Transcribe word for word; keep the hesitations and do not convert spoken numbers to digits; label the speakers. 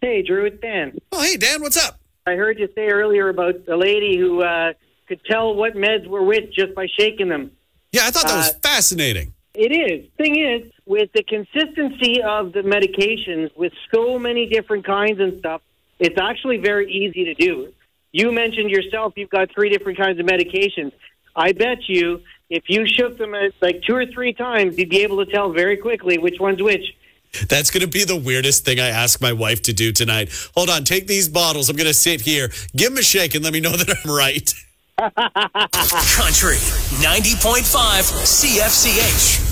Speaker 1: Hey, Drew, it's Dan.
Speaker 2: Oh, hey, Dan, what's up?
Speaker 1: I heard you say earlier about a lady who uh, could tell what meds were which just by shaking them.
Speaker 2: Yeah, I thought that was
Speaker 1: Uh,
Speaker 2: fascinating.
Speaker 1: It is. Thing is, with the consistency of the medications, with so many different kinds and stuff, it's actually very easy to do. You mentioned yourself you've got three different kinds of medications. I bet you if you shook them at like two or three times, you'd be able to tell very quickly which one's which.
Speaker 2: That's going to be the weirdest thing I ask my wife to do tonight. Hold on, take these bottles. I'm going to sit here, give them a shake, and let me know that I'm right.
Speaker 3: Country ninety point five C F C H.